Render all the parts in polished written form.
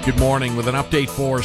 Good morning with an update for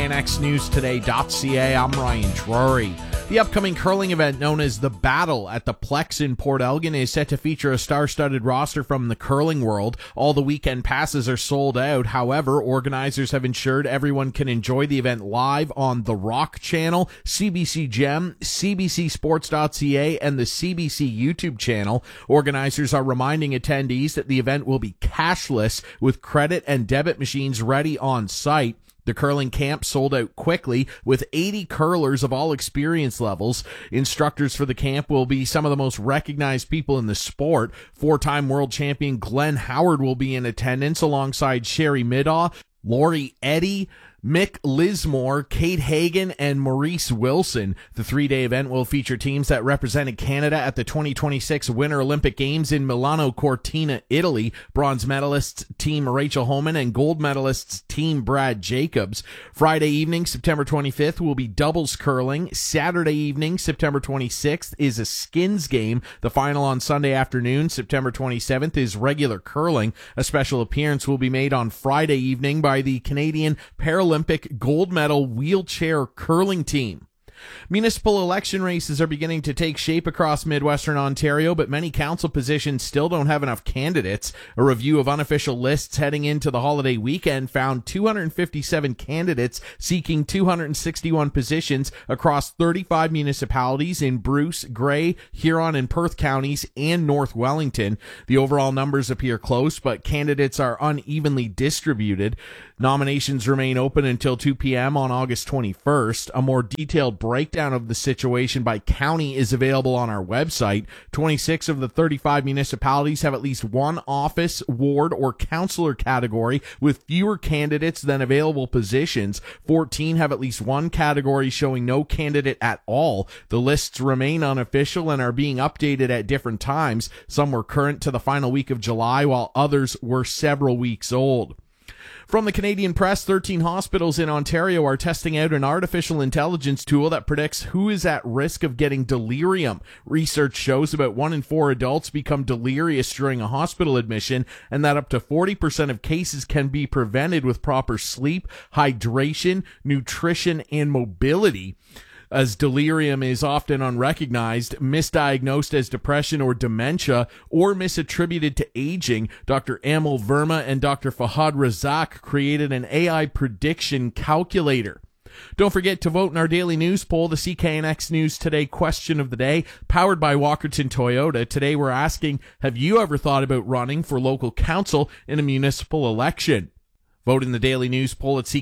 CKNXNewsToday.ca. I'm Ryan Drury. The upcoming curling event known as The Battle at the Plex in Port Elgin is set to feature a star-studded roster from the curling world. All the weekend passes are sold out. However, organizers have ensured everyone can enjoy the event live on The Rock channel, CBC Gem, CBCSports.ca, and the CBC YouTube channel. Organizers are reminding attendees that the event will be cashless with credit and debit machines ready on site. The curling camp sold out quickly with 80 curlers of all experience levels. Instructors for the camp will be some of the most recognized people in the sport. Four-time world champion Glenn Howard will be in attendance alongside Sherry Middaugh, Lori Eddy, Mick Lismore, Kate Hagan, and Maurice Wilson. The three-day event will feature teams that represented Canada at the 2026 Winter Olympic Games in Milano Cortina, Italy. Bronze medalists Team Rachel Homan and gold medalists Team Brad Jacobs. Friday evening, September 25th, will be doubles curling. Saturday evening, September 26th, is a skins game. The final on Sunday afternoon, September 27th, is regular curling. A special appearance will be made on Friday evening by the Canadian Paralympic gold medal wheelchair curling team. Municipal election races are beginning to take shape across Midwestern Ontario, but many council positions still don't have enough candidates. A review of unofficial lists heading into the holiday weekend found 257 candidates seeking 261 positions across 35 municipalities in Bruce, Grey, Huron, and Perth counties and North Wellington. The overall numbers appear close, but candidates are unevenly distributed. Nominations remain open until 2 p.m. on August 21st. A more detailed breakdown of the situation by county is available on our website. 26 of the 35 municipalities have at least one office, ward, or councillor category with fewer candidates than available positions. 14 have at least one category showing no candidate at all. The lists remain unofficial and are being updated at different times. Some were current to the final week of July, while others were several weeks old. From the Canadian Press, 13 hospitals in Ontario are testing out an artificial intelligence tool that predicts who is at risk of getting delirium. Research shows about 1 in 4 adults become delirious during a hospital admission, and that up to 40% of cases can be prevented with proper sleep, hydration, nutrition, and mobility. As delirium is often unrecognized, misdiagnosed as depression or dementia, or misattributed to aging, Dr. Amal Verma and Dr. Fahad Razak created an AI prediction calculator. Don't forget to vote in our daily news poll, the CKNX News Today question of the day, powered by Walkerton Toyota. Today we're asking, have you ever thought about running for local council in a municipal election? Vote in the daily news poll at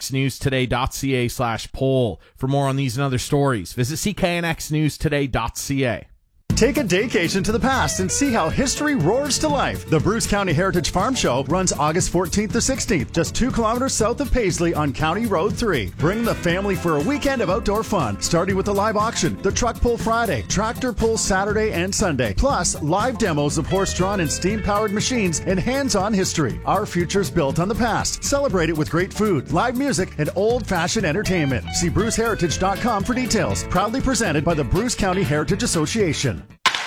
cknxnewstoday.ca/poll. For more on these and other stories, visit cknxnewstoday.ca. Take a daycation to the past and see how history roars to life. The Bruce County Heritage Farm Show runs August 14th to 16th, just 2 kilometers south of Paisley on County Road 3. Bring the family for a weekend of outdoor fun, starting with a live auction, the Truck Pull Friday, Tractor Pull Saturday and Sunday, plus live demos of horse-drawn and steam-powered machines and hands-on history. Our future's built on the past. Celebrate it with great food, live music, and old-fashioned entertainment. See BruceHeritage.com for details. Proudly presented by the Bruce County Heritage Association.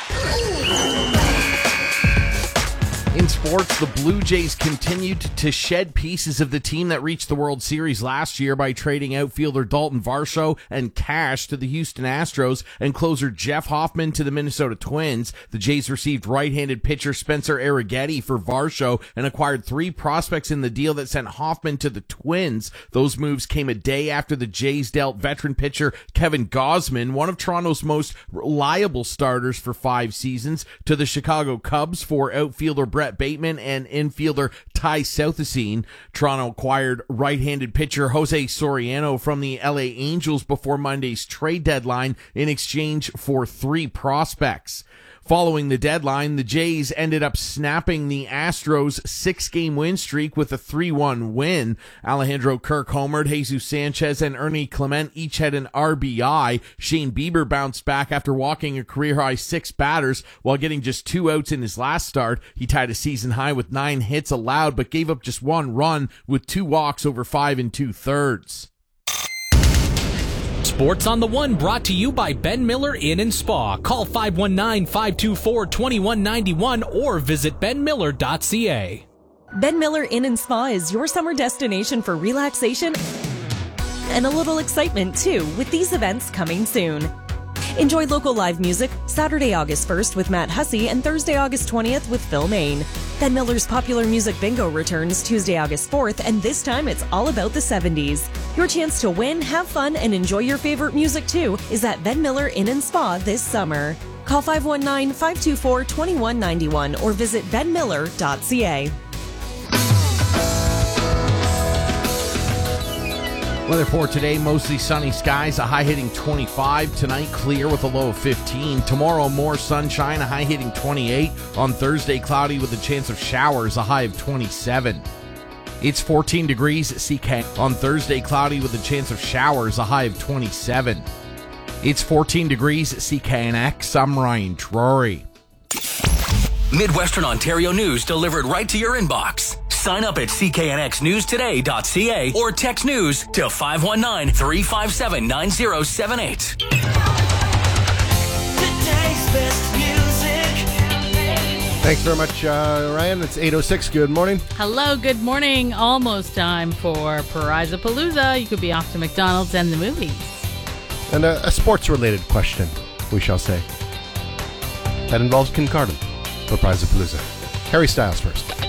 In sports, the Blue Jays continued to shed pieces of the team that reached the World Series last year by trading outfielder Dalton Varsho and cash to the Houston Astros and closer Jeff Hoffman to the Minnesota Twins. The Jays received right-handed pitcher Spencer Arrighetti for Varsho and acquired 3 prospects in the deal that sent Hoffman to the Twins. Those moves came a day after the Jays dealt veteran pitcher Kevin Gausman, one of Toronto's most reliable starters for 5 seasons, to the Chicago Cubs for outfielder Brett Bateman and infielder Ty Southesine. Toronto acquired right-handed pitcher Jose Soriano from the LA Angels before Monday's trade deadline in exchange for 3 prospects. Following the deadline, the Jays ended up snapping the Astros' 6-game win streak with a 3-1 win. Alejandro Kirk homered, Jesus Sanchez and Ernie Clement each had an RBI. Shane Bieber bounced back after walking a career-high 6 batters while getting just 2 outs in his last start. He tied a season high with 9 hits allowed, but gave up just 1 run with 2 walks over 5 2/3. Sports on the One brought to you by Ben Miller Inn and Spa. Call 519-524-2191 or visit benmiller.ca. Ben Miller Inn & Spa is your summer destination for relaxation and a little excitement, too, with these events coming soon. Enjoy local live music Saturday, August 1st with Matt Hussey and Thursday, August 20th with Phil Main. Ben Miller's Popular Music Bingo returns Tuesday, August 4th, and this time it's all about the 70s. Your chance to win, have fun, and enjoy your favorite music, too, is at Ben Miller Inn & Spa this summer. Call 519-524-2191 or visit benmiller.ca. Weather for today, mostly sunny skies, a high hitting 25. Tonight, clear with a low of 15. Tomorrow, more sunshine, a high hitting 28. On Thursday, cloudy with a chance of showers, a high of 27. It's 14 degrees at CK. On Thursday, cloudy with a chance of showers, a high of 27. It's 14 degrees at CKNX. I'm Ryan Drury. Midwestern Ontario news delivered right to your inbox. Sign up at cknxnewstoday.ca or text news to 519-357-9078. Today's best music. Thanks very much, Ryan. It's 8:06. Good morning. Hello, good morning. Almost time for Parizapalooza. You could be off to McDonald's and the movies. And a sports-related question, we shall say. That involves Kincardine for Parizapalooza. Harry Styles first.